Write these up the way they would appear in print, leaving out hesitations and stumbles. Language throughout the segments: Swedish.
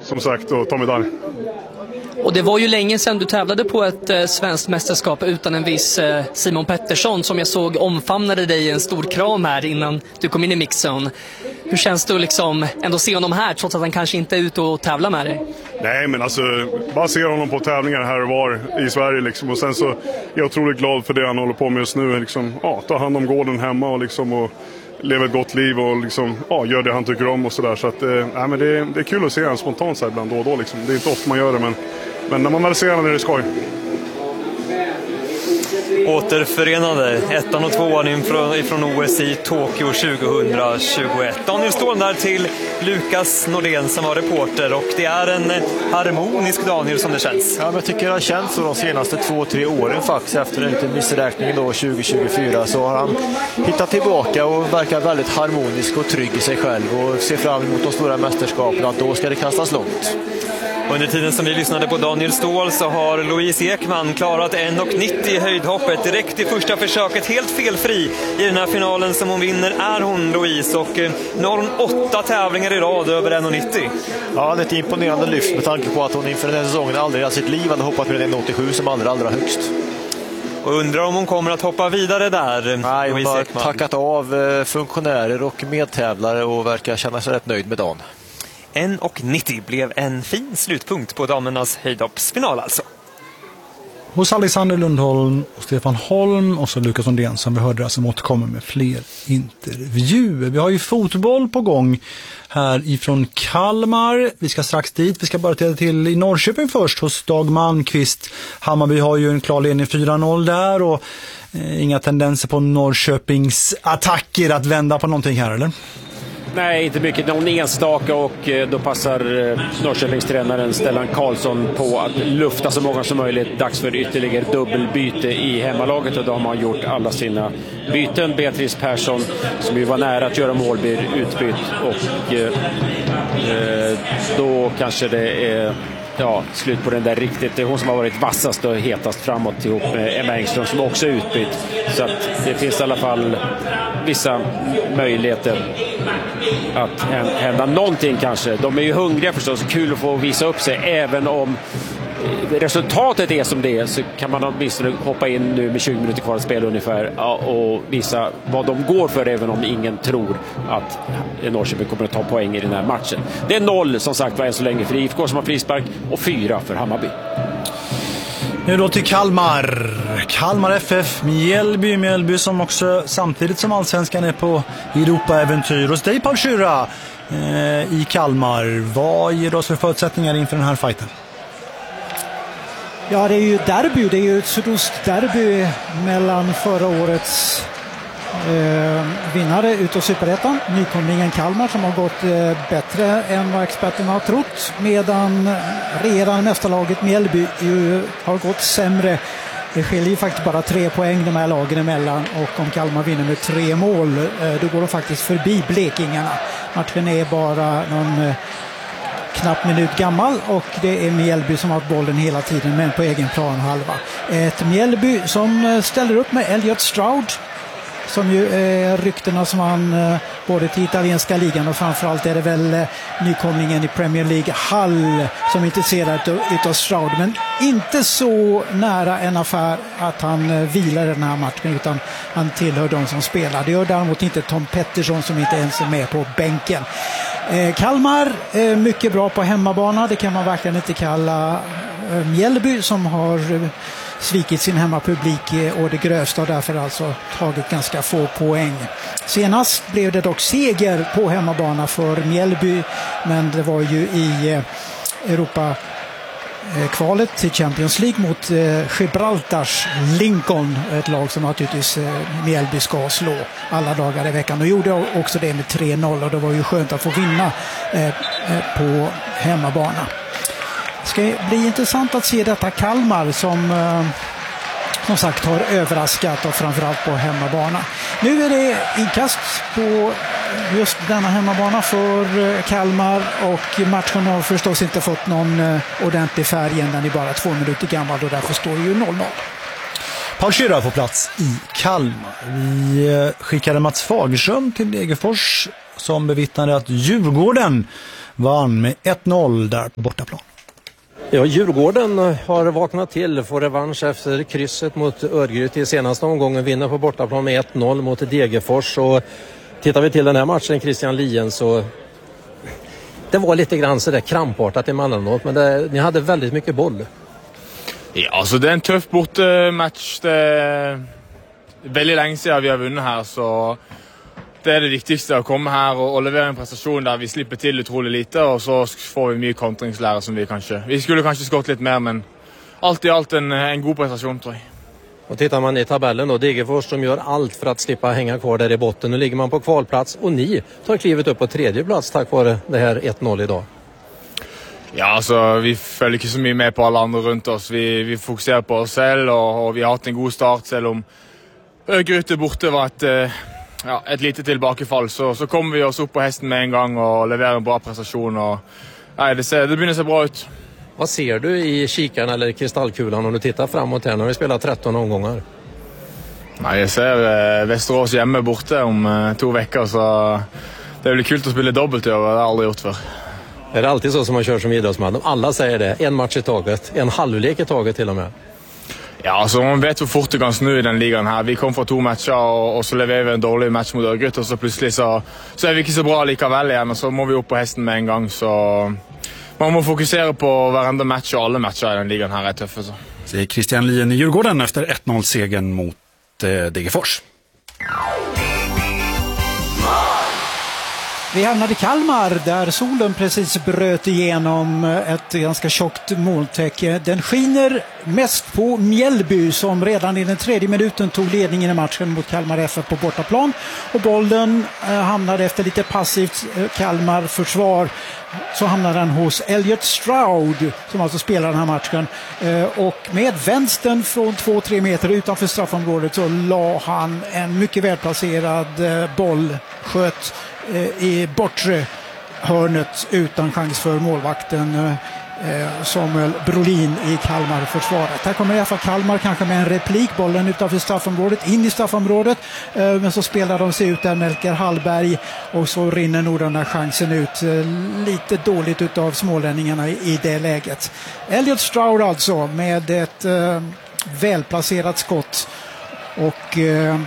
som sagt och ta medalj. Och det var ju länge sedan du tävlade på ett svenskt mästerskap utan en viss Simon Pettersson som jag såg omfamnade dig i en stor kram här innan du kom in i mixzone. Hur känns det att liksom ändå se honom här trots att han kanske inte är ute och tävlar med dig? Nej, men alltså bara se honom på tävlingar här och var i Sverige liksom. Och sen så är jag otroligt glad för det han håller på med just nu liksom, ta hand om gården hemma och liksom och leva ett gott liv och liksom, gör det han tycker om och sådär. Så att, men det är kul att se han spontant så här ibland då och då liksom. Det är inte ofta man gör det, men när man väl ser honom är det skoj. Återförenade, 1:an och 2:an ifrån OS i Tokyo 2021. Daniel Ståhl där till Lukas Nordén som var reporter, och det är en harmonisk Daniel som det känns. Ja, men jag tycker det har känts så de senaste 2-3 åren faktiskt. Efter en liten missräkning då 2024 så har han hittat tillbaka och verkar väldigt harmonisk och trygg i sig själv och ser fram emot de stora mästerskapen, att då ska det kastas långt. Under tiden som vi lyssnade på Daniel Ståhl så har Louise Ekman klarat 1,90 i höjdhoppet direkt i första försöket, helt felfri i den här finalen som hon vinner är hon, Louise, och nu har hon 8 tävlingar i rad över 1,90. Ja, det är ett imponerande lyft med tanke på att hon inför den här säsongen aldrig i sitt liv hade hoppat med 1,87 som allra högst. Och undrar om hon kommer att hoppa vidare där. Nej, hon har tackat av funktionärer och medtävlare och verkar känna sig rätt nöjd med dagen. 1,90 blev en fin slutpunkt på damernas höjdhoppsfinal alltså. Hos Alexander Lundholm och Stefan Holm och så Lukas Nordén som vi hörde som återkommer med fler intervjuer. Vi har ju fotboll på gång här ifrån Kalmar. Vi ska strax dit. Vi ska bara till i Norrköping först hos Dag Malmqvist. Hammarby har ju en klar ledning 4-0 där och inga tendenser på Norrköpings attacker att vända på någonting här, eller? Nej, inte mycket. Någon enstaka, och då passar Norrköpingstränaren Stellan Karlsson på att lufta så många som möjligt. Dags för ytterligare dubbelbyte i hemmalaget, och då har man gjort alla sina byten. Beatrice Persson, som ju var nära att göra mål, blir utbytt, och då kanske det är slut på den där riktigt. Det är hon som har varit vassast och hetast framåt ihop med Emma Engström som också är utbytt. Så att det finns i alla fall vissa möjligheter att hända någonting kanske. De är ju hungriga förstås, kul att få visa upp sig. Även om resultatet är som det är, så kan man åtminstone hoppa in nu med 20 minuter kvar att spela ungefär och visa vad de går för, även om ingen tror att Norrköping kommer att ta poäng i den här matchen. Det är 0 som sagt var än så länge för IFK som har frispark och 4 för Hammarby. Nu då till Kalmar. Kalmar FF, Mjällby som också samtidigt som allsvenskan är på Europa-äventyr. Hos dig, Paul Schüra, i Kalmar. Vad ger oss för förutsättningar inför den här fighten? Ja, det är ju derby. Det är ju ett sydostderby mellan förra årets vinnare utav Superettan, nykomlingen Kalmar, som har gått bättre än vad experterna har trott, medan regerande mästarlaget Mjällby ju har gått sämre. Det skiljer ju faktiskt bara 3 poäng de här lagen emellan, och om Kalmar vinner med 3 mål då går de faktiskt förbi blekingarna. Matchen är bara någon knapp minut gammal, och det är Mjällby som har bollen hela tiden, men på egen plan halva. Ett Mjällby som ställer upp med Elliot Stroud, som ju är ryktena som han både till italienska ligan, och framförallt är det väl nykomlingen i Premier League Hull som är intresserad utav Stroud, men inte så nära en affär att han vilar den här matchen, utan han tillhör de som spelar. Det gör däremot inte Tom Pettersson, som inte ens är med på bänken. Kalmar mycket bra på hemmabana, det kan man verkligen inte kalla Mjällby, som har svikit sin hemmapublik och det grövsta, och därför alltså tagit ganska få poäng. Senast blev det dock seger på hemmabana för Mjällby, men det var ju i Europa-kvalet till Champions League mot Gibraltars Lincoln, ett lag som naturligtvis Mjällby ska slå alla dagar i veckan, och gjorde också det med 3-0, och det var ju skönt att få vinna på hemmabana. Det ska bli intressant att se detta Kalmar som sagt har överraskat, och framförallt på hemmabana. Nu är det inkast på just denna hemmabana för Kalmar, och matchen har förstås inte fått någon ordentlig färg än, den är bara 2 minuter gammal, och därför står det ju 0-0. Paul Schüra på plats i Kalmar. Vi skickade Mats Fagerström till Degerfors som bevittnade att Djurgården vann med 1-0 där på bortaplan. Ja, Djurgården har vaknat till, får revansch efter krysset mot Örgryte i senaste omgången, vinner på bortaplan med 1-0 mot Degerfors. Och tittar vi till den här matchen, Christian Lien, så det var lite grann så där krampartat emellanåt, men ni hade väldigt mycket boll. Ja, alltså det är en tuff bortematch. Det är väldigt länge sedan vi har vunnit här, så det är det viktigaste att komma här och leverera en prestation där vi slipper till otroligt lite, och så får vi mycket kontringslära som vi skulle kanske skott lite mer, men allt i allt en god prestation, tror jag. Och tittar man i tabellen då, Degerfors som gör allt för att slippa hänga kvar där i botten. Nu ligger man på kvalplats och ni tar klivet upp på tredje plats tack vare det här 1-0 idag. Ja, alltså vi följer inte så mycket med på alla andra runt oss. Vi fokuserar på oss själva och vi har haft en god start, även om Örgryte borta var ett litet tillbakafall, så kommer vi oss upp på hästen med en gång och levererar en bra prestation. Och, det börjar se bra ut. Vad ser du i kikaren eller kristallkulan om du tittar framåt här när vi spelar 13 omgångar? Nej, jag ser Västerås hemma borta om 2 veckor, så det blir kul att spela dubbelt i år. Det har jag aldrig gjort för. Är det alltid så som man kör som idrottsman? Alla säger det, en match i taget, en halvlek i taget till och med. Ja, alltså man vet hur fort det kan snurra i den ligan här. Vi kom från 2 matcher och så levererar vi en dålig match mot Örgryte, och så plötsligt så är vi inte så bra likaväl igen, och så må vi upp på hästen med en gång. Så man må fokusera på varenda match, och alla matcher i den ligan här är tuffa. Så. Säger Christian Lien i Djurgården efter 1-0-segern mot Degerfors. Vi hamnade i Kalmar där solen precis bröt igenom ett ganska tjockt molntäcke. Den skiner mest på Mjällby som redan i den 3:e minuten tog ledningen i matchen mot Kalmar FF på bortaplan. Och bollen hamnade efter lite passivt Kalmar-försvar, så hamnade den hos Elliot Stroud som alltså spelar den här matchen. Och med vänstern från 2-3 meter utanför straffområdet så la han en mycket välplacerad boll, sköt i bortre hörnet utan chans för målvakten Samuel Brolin i Kalmar-försvaret. Här kommer i alla fall Kalmar kanske med en replik, bollen utanför straffområdet, in i straffområdet, men så spelar de sig ut där Melker Hallberg, och så rinner nog den här chansen ut lite dåligt utav smålänningarna i det läget. Elliot Stroud alltså med ett välplacerat skott, och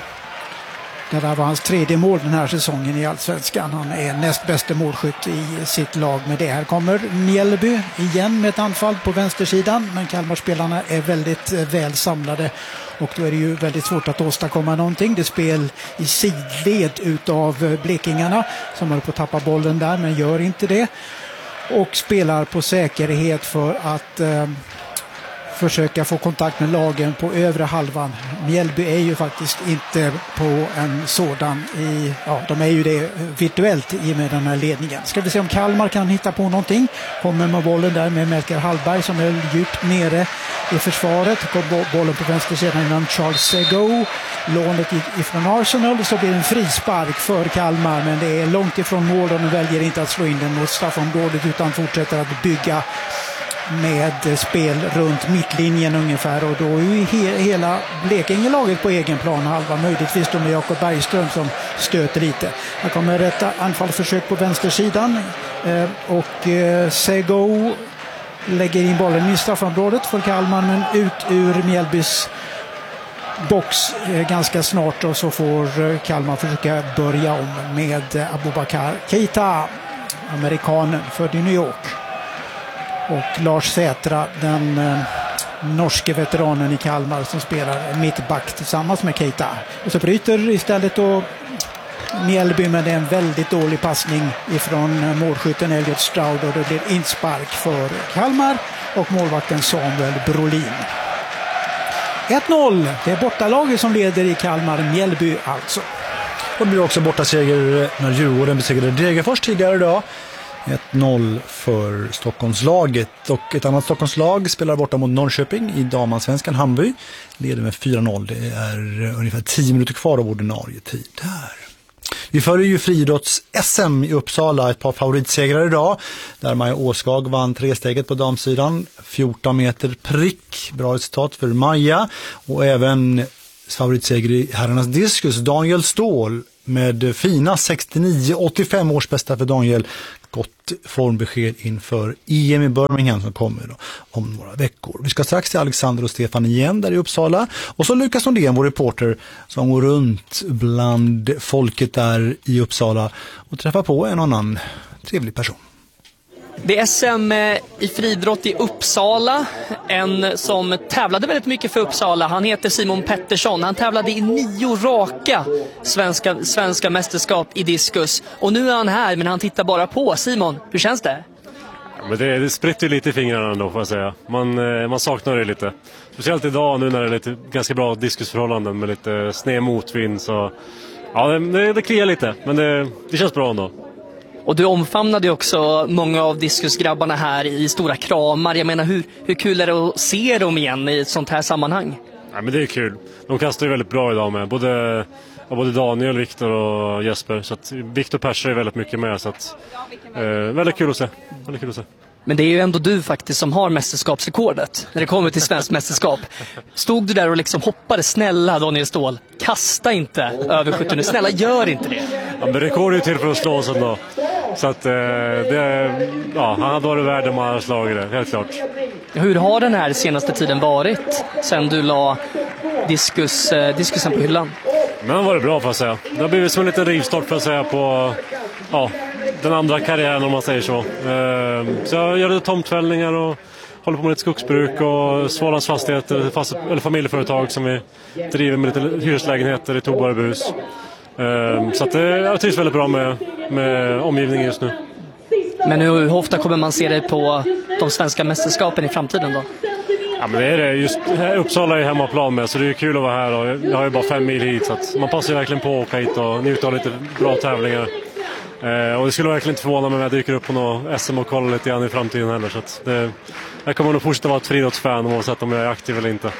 det där var hans 3:e mål den här säsongen i Allsvenskan. Han är näst bästa målskytt i sitt lag med det. Här kommer Mjällby igen med ett anfall på vänstersidan, men Kalmarspelarna är väldigt väl samlade, och då är det ju väldigt svårt att åstadkomma någonting. Det spel i sidled utav blekingarna som håller på att tappa bollen där, men gör inte det, och spelar på säkerhet för att försöka få kontakt med lagen på övre halvan. Mjällby är ju faktiskt inte på en sådan de är ju det virtuellt i med den här ledningen. Ska vi se om Kalmar kan hitta på någonting. Kommer med bollen där med Melker Hallberg som är djupt nere i försvaret. Kommer bollen på vänster sidan innan Charles Sego. Lånet ifrån Arsenal, så blir det en frispark för Kalmar, men det är långt ifrån mål, och de väljer inte att slå in den mot straffområdet utan fortsätter att bygga med spel runt mittlinjen ungefär, och då är ju hela Blekinge-laget på egen plan halva, möjligtvis då med Jakob Bergström som stöter lite. Här kommer ett anfallsförsök på vänstersidan, och Sego lägger in bollen i straffområdet för Kalmar, men ut ur Mjällbys box ganska snart, och så får Kalmar försöka börja om med Abubakar Keita, amerikanen född i New York. Och Lars Sätra, den norske veteranen i Kalmar som spelar mittback tillsammans med Keita. Och så bryter istället då Mjällby, med en väldigt dålig passning ifrån målskytten Elliot Stroud, och det blir inspark för Kalmar och målvakten Samuel Brolin. 1-0, det är bortalaget som leder i Kalmar, Mjällby alltså. Och det blir också bortaseger när Djurgården besegrade Degerfors tidigare idag. 1-0 för Stockholmslaget, och ett annat Stockholmslag spelar borta mot Norrköping i damansvenskan. Hammarby leder med 4-0. Det är ungefär 10 minuter kvar av ordinarie tid här. Vi följer ju friidrotts-SM i Uppsala, ett par favoritsegrar idag, där Maja Åskag vann 3-steget på damsidan, 14 meter prick, bra resultat för Maja, och även favoritseger i herrarnas diskus, Daniel Ståhl med fina 69-85 års bästa för Daniel, gott formbesked inför EM i Birmingham som kommer då om några veckor. Vi ska strax till Alexander och Stefan igen där i Uppsala. Och så Lukas Nordén, vår reporter, som går runt bland folket där i Uppsala och träffar på en annan trevlig person. Det är SM i friidrott i Uppsala. En som tävlade väldigt mycket för Uppsala. Han heter Simon Pettersson. Han tävlade i 9 raka svenska mästerskap i diskus. Och nu är han här, men han tittar bara på. Simon, hur känns det? Ja, men det spritter lite i fingrarna ändå, får jag säga. Man saknar det lite. Speciellt idag nu när det är lite ganska bra diskusförhållanden med lite sned motvind. Så ja, det kliar lite, men det känns bra ändå. Och du omfamnade ju också många av diskusgrabbarna här i stora kramar. Jag menar, hur kul är det att se dem igen i ett sånt här sammanhang? Ja, men det är kul. De kastar ju väldigt bra idag med. Både Daniel, Viktor och Jesper. Så att Viktor Persson är väldigt mycket med. Så att, väldigt kul att se. Men det är ju ändå du faktiskt som har mästerskapsrekordet när det kommer till svensk mästerskap. Stod du där och liksom hoppade, snälla Daniel Ståhl, kasta inte över 70, snälla gör inte det. Ja, men rekord är ju till för att slå oss ändå. Så att han hade varit värd om han hade slagit det, helt klart. Hur har den här senaste tiden varit sen du la diskusen på hyllan? Men det var det bra, för att säga. Det har blivit som en liten rivstart, för att säga, på den andra karriären, om man säger så. Så jag gör lite tomtfällningar och håller på med lite skogsbruk och Svalans fastigheter, eller familjeföretag som vi driver med lite hyreslägenheter i Tobarebus. Så att jag trivs väldigt bra med omgivningen just nu. Men hur ofta kommer man se dig på de svenska mästerskapen i framtiden då? Ja, men det är det. Just Uppsala är hemmaplan med, så det är kul att vara här. Och jag har ju bara 5 mil hit, så att man passar verkligen på att åka hit och njuta av lite bra tävlingar. Och det skulle verkligen inte förvåna mig om jag dyker upp på något SM och kollar lite grann i framtiden heller. Så att jag kommer nog fortsätta vara ett friidrottsfan oavsett om jag är aktiv eller inte.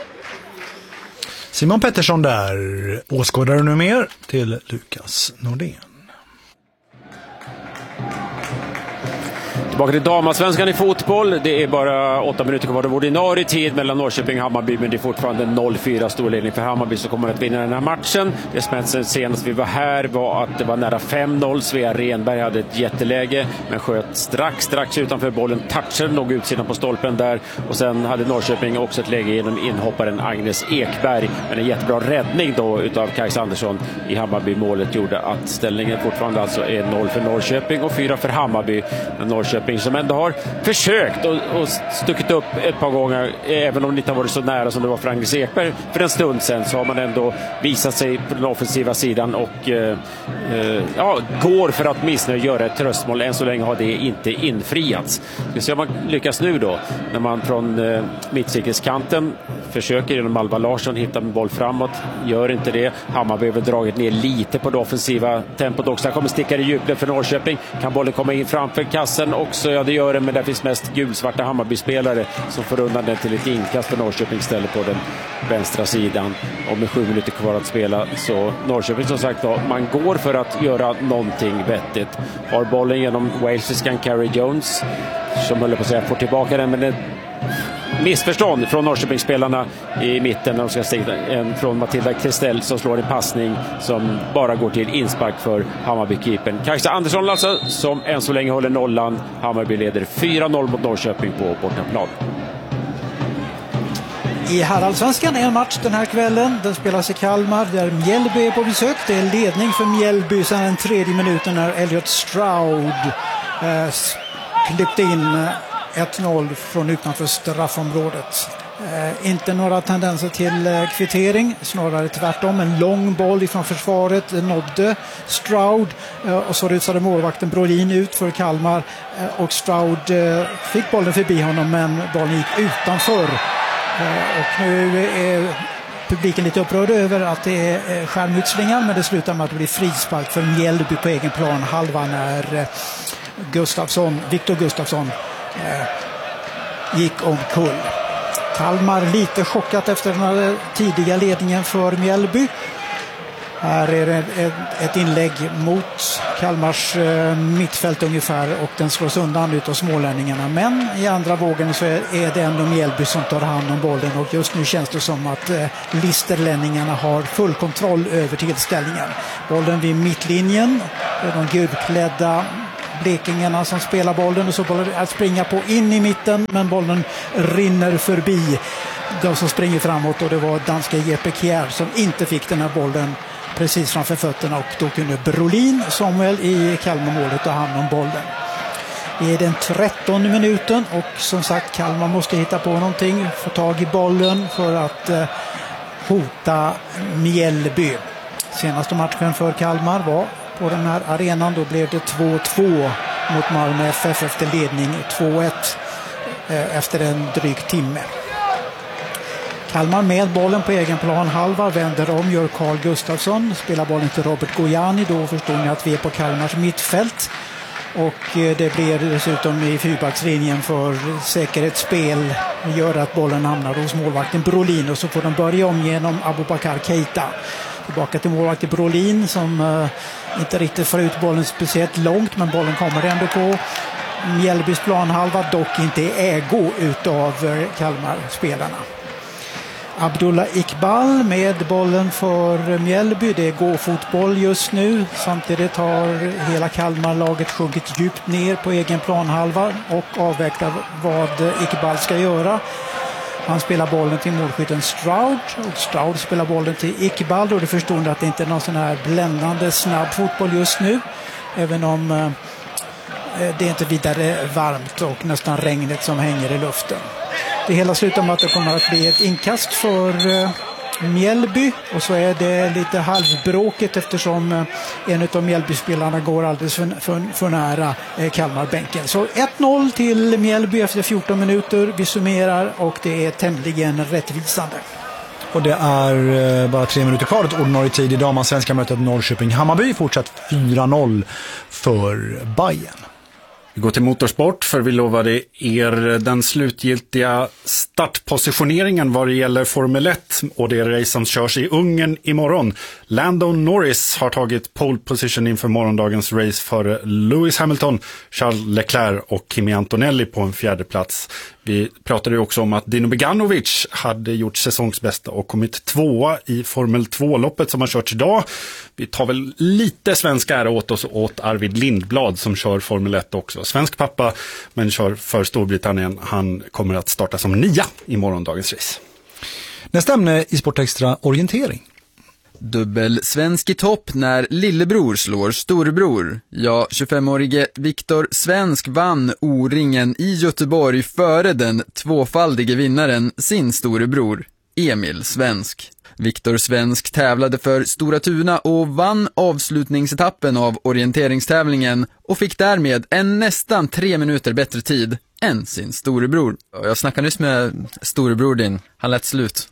Simon Pettersson där, åskådare nu mer till Lukas Nordén. Tillbaka till damasvenskan i fotboll. Det är bara 8 minuter kvar av ordinarie tid mellan Norrköping och Hammarby, men det är fortfarande 0-4 storledning för Hammarby som kommer att vinna den här matchen. Det som hände senast vi var här var att det var nära 5-0. Svea Renberg hade ett jätteläge men sköt strax utanför bollen. Touchen låg utsidan på stolpen där, och sen hade Norrköping också ett läge genom inhopparen Agnes Ekberg. Men en jättebra räddning då utav Kajsa Andersson i Hammarby-målet gjorde att ställningen fortfarande alltså är 0 för Norrköping och 4 för Hammarby. Men Norrköping som ändå har försökt och stuckit upp ett par gånger, även om det inte har varit så nära som det var för Agnes Ekberg för en stund sedan, så har man ändå visat sig på den offensiva sidan och går för att missnöja göra ett tröstmål. Än så länge har det inte infriats. Vi ser om man lyckas nu då, när man från mittcirkelskanten försöker genom Alva Larsson hitta en boll framåt, gör inte det. Hammarby har dragit ner lite på det offensiva tempot också. Där kommer stickare i djupled för Norrköping. Kan bollen komma in framför kassen också? Ja, det gör det, men där finns mest gulsvarta Hammarby-spelare som får undan den till ett inkast för Norrköping istället på den vänstra sidan. Och med 7 minuter kvar att spela, så Norrköping som sagt då, man går för att göra någonting vettigt. Har bollen genom walesiskan Carrie Jones som håller på att säga får tillbaka den, men det missförstånd från Norrköpingsspelarna i mitten när de ska stiga en från Matilda Kristell som slår en passning som bara går till inspark för Hammarby-keepern Kajsa Andersson alltså, som än så länge håller nollan. Hammarby leder 4-0 mot Norrköping på bortaplan. I herrallsvenskan är en match den här kvällen. Den spelas i Kalmar där Mjällby är på besök. Det är ledning för Mjällby sedan den 3:e minuten när Elliot Stroud klippte in 1-0 från utanför straffområdet. Inte några tendenser till kvittering, snarare tvärtom. En lång boll ifrån försvaret nådde Stroud och så rusade målvakten Brolin ut för Kalmar och Stroud fick bollen förbi honom, men bollen gick utanför. Och nu är publiken lite upprörd över att det är skärmutslängar, men det slutar med att det blir frispark för Mjällby på egen plan. Halva när Viktor Gustafsson gick omkull. Kalmar lite chockat efter den här tidiga ledningen för Mjällby. Här är det ett inlägg mot Kalmars mittfält ungefär, och den slås undan ut av smålänningarna. Men i andra vågen så är det ändå Mjällby som tar hand om bollen, och just nu känns det som att listerlänningarna har full kontroll över tillställningen. Bollen vid mittlinjen, de gulklädda blekingarna som spelar bollen och så bollen att springa på in i mitten, men bollen rinner förbi de som springer framåt, och det var danska Jeppe Kjær som inte fick den här bollen precis framför fötterna, och då kunde Brolin Samuel i Kalmarmålet ta hand om bollen. Det är den 13:e minuten och som sagt Kalmar måste hitta på någonting, få tag i bollen för att hota Mjällby. Senaste matchen för Kalmar var på den här arenan, då blev det 2-2 mot Malmö FF efter ledning 2-1 efter en dryg timme. Kalmar med bollen på egen plan halva, vänder om, gör Carl Gustafsson, spelar bollen till Robert Gojani, då förstår ni att vi är på Kalmars mittfält. Och det blir dessutom i fyrbackslinjen för säkerhetsspel, gör att bollen hamnar hos målvakten Brolin, och så får de börja om genom Abubakar Keita. Tillbaka till målvakten Brolin som inte riktigt får ut bollen speciellt långt, men bollen kommer ändå på Mjällbys planhalva, dock inte i ägo utav Kalmar-spelarna. Abdullah Iqbal med bollen för Mjällby. Det går fotboll just nu. Samtidigt har hela Kalmar-laget sjunkit djupt ner på egen planhalva och avvägtar vad Iqbal ska göra. Han spelar bollen till målskytten Stroud, och Stroud spelar bollen till Iqbal, och det förstår att det inte är någon sån här bländande snabb fotboll just nu, även om det är inte vidare varmt och nästan regnet som hänger i luften. Det hela slutar med att det kommer att bli ett inkast för Mjällby, och så är det lite halvbråkigt eftersom en av Mjällby-spelarna går alldeles för nära Kalmarbänken. Så 1-0 till Mjällby efter 14 minuter. Vi summerar och det är tämligen rättvisande. Och det är bara 3 minuter kvar ett ordinarie tid i damansvenska mötet Norrköping-Hammarby. Fortsatt 4-0 för Bayern. Vi går till motorsport, för vi lovade er den slutgiltiga startpositioneringen vad det gäller Formel 1 och det race som körs i Ungern imorgon. Lando Norris har tagit pole position inför morgondagens race för Lewis Hamilton, Charles Leclerc och Kimi Antonelli på en 4:e plats. Vi pratade ju också om att Dino Beganovic hade gjort säsongsbästa och kommit 2:a i Formel 2-loppet som har kört idag. Vi tar väl lite svenska ära åt oss åt Arvid Lindblad som kör Formel 1 också. Svensk pappa, men kör för Storbritannien. Han kommer att starta som 9 i morgondagens race. Nästa ämne i Sportextra, orientering. Dubbel svensk i topp när lillebror slår storebror. Ja, 25-årige Viktor Svensk vann O-ringen i Göteborg före den tvåfaldige vinnaren sin storebror Emil Svensk. Viktor Svensk tävlade för Stora Tuna och vann avslutningsetappen av orienteringstävlingen och fick därmed en nästan 3 minuter bättre tid än sin storebror. Jag snackade nyss med storebror din, han lät slut.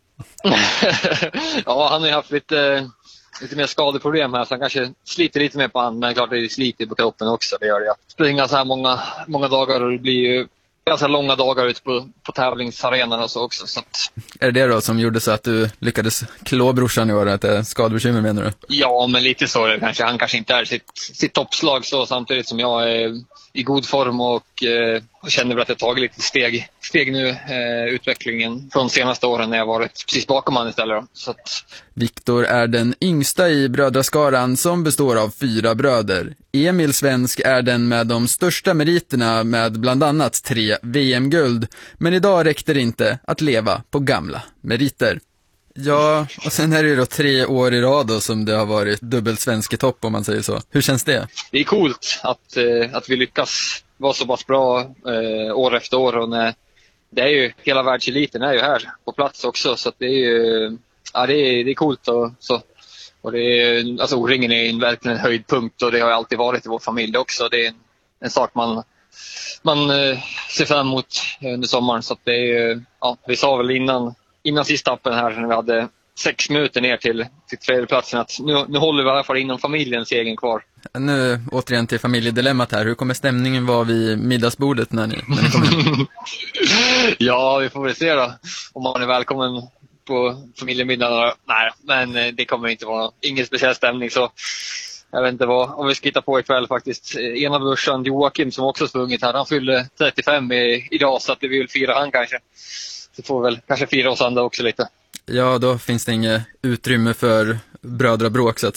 Ja, han har ju haft lite mer skadeproblem här, så han kanske sliter lite mer på handen, men klart det sliter på kroppen också. Det gör det. Springa så här många dagar, och det blir ju ganska långa dagar ute på tävlingsarenan och så också. Så att... Är det då som gjorde så att du lyckades klå brorsan i år, att det är skadebekymmer menar du? Ja, men lite så är det kanske. Han kanske inte är sitt toppslag så, samtidigt som jag är i god form och känner väl att jag tagit lite steg nu, utvecklingen från senaste åren när jag varit precis bakom han istället då. Så att... Viktor är den yngsta i brödraskaran som består av 4 bröder. Emil Svensk är den med de största meriterna med bland annat 3 VM-guld. Men idag räckte det inte att leva på gamla meriter. Ja, och sen är det ju då 3 år i rad då som det har varit dubbelt svensk i topp om man säger så. Hur känns det? Det är coolt att vi lyckas vara så pass bra år efter år, och det är ju hela världseliten är ju här på plats också, så att det är ju det är coolt och så. Och det är, alltså O-ringen är verkligen en höjdpunkt, och det har alltid varit i vår familj också. Det är en sak man ser fram emot under sommaren, så att det är vi sa väl innan sista appen här när vi hade 6 minuter ner till 3:e platsen att nu håller vi i alla fall inom familjens egen kvar. Nu återigen till familjedilemmat här. Hur kommer stämningen vara vid middagsbordet när ni kommer? Ja, vi får väl se då om man är välkommen på familjemiddagen. Nej, men det kommer inte vara ingen speciell stämning, så jag vet inte om vi ska hitta på ikväll faktiskt. Ena brorsan Joakim som också sprungit här, han fyllde 35 idag, så att det vill fira han kanske. Så får väl kanske fira oss andra också lite. Ja, då finns det inget utrymme för brödrabråk så att säga.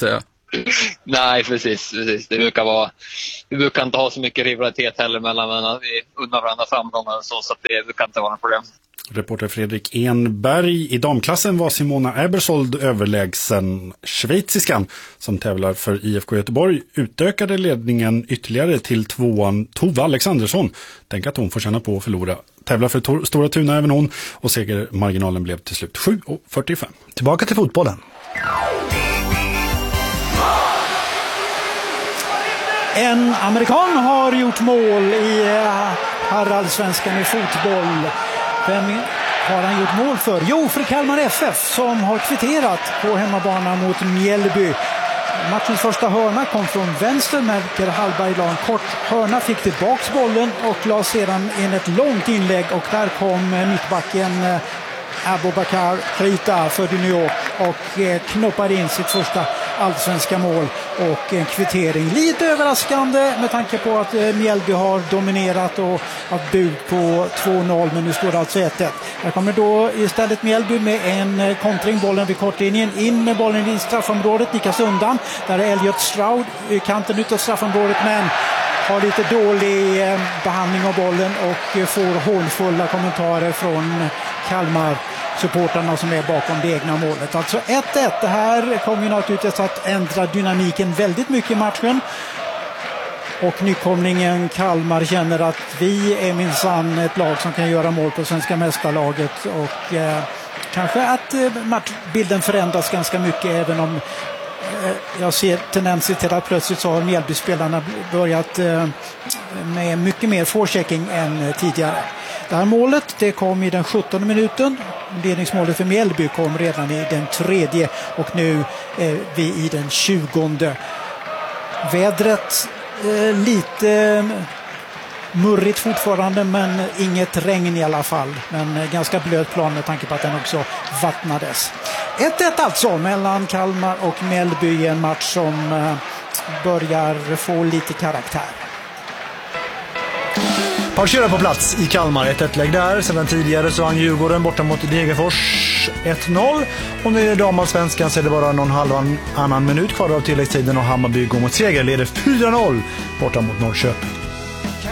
Nej, precis. Vi brukar inte ha så mycket rivalitet heller mellan vi unnar varandra framgångar och så att det brukar inte vara något problem. Reporter Fredrik Enberg. I damklassen var Simona Ebersold överlägsen. Schweiziskan som tävlar för IFK Göteborg utökade ledningen ytterligare till tvåan Tova Alexandersson. Tänk att hon får känna på att förlora. Tävlar för Stora Tuna även hon och segermarginalen blev till slut 7,45. Tillbaka till fotbollen. En amerikan har gjort mål i herrallsvenskan i fotboll. Vem har han gjort mål för? Jo, för Kalmar FF som har kvitterat på hemmabana mot Mjällby. Matchens första hörna kom från vänster. Melker Hallberg la en kort hörna, fick tillbaks bollen och la sedan in ett långt inlägg. Och där kom mittbacken Abubakar Keita för New York och knoppade in sitt första allsvenska mål och en kvittering. Lite överraskande med tanke på att Mjällby har dominerat och haft bud på 2-0, men nu står det alltså 1-1. Här kommer då istället Mjällby med en kontring, bollen vid kortlinjen, in med bollen i straffområdet, nickas undan. Där är Elliot Stroud i kanten utav straffområdet, men har lite dålig behandling av bollen och får hånfulla kommentarer från Kalmar-supporterna som är bakom det egna målet. Alltså 1-1. Det här kommer ju naturligtvis att ändra dynamiken väldigt mycket i matchen. Och nykomlingen Kalmar känner att vi är minsann ett lag som kan göra mål på svenska mästarlaget. Och kanske att matchbilden förändras ganska mycket, även om jag ser tendenser till att plötsligt så har Mjällby-spelarna börjat med mycket mer forechecking än tidigare. Det här målet, det kom i den 17:e minuten. Ledningsmålet för Mjällby kom redan i den 3:e och nu är vi i den 20:e. Vädret lite murrigt fortfarande, men inget regn i alla fall. Men ganska blöt plan med tanke på att den också vattnades. 1-1 alltså mellan Kalmar och Mjällby, en match som börjar få lite karaktär. Parkera på plats i Kalmar, 1-1-lägg där. Sedan tidigare så vann Djurgården borta mot Degerfors 1-0. Och nu i damallsvenskan så är det bara någon halvannan minut kvar av tilläggstiden och Hammarby går mot seger. Leder 4-0 borta mot Norrköping.